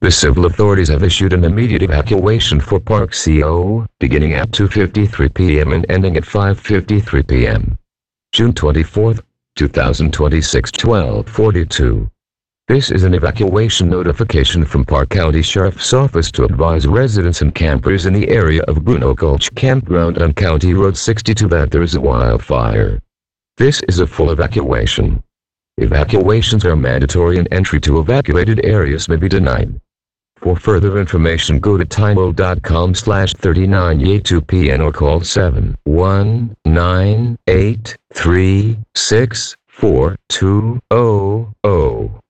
The civil authorities have issued an immediate evacuation for Park CO, beginning at 2:53 p.m. and ending at 5:53 p.m. June 24, 2026, 12:42. This is an evacuation notification from Park County Sheriff's Office to advise residents and campers in the area of Bruno Gulch Campground on County Road 62 that there is a wildfire. This is a full evacuation. Evacuations are mandatory and entry to evacuated areas may be denied. For further information go to timelo.com/39Y2PN or call 719-836-4200.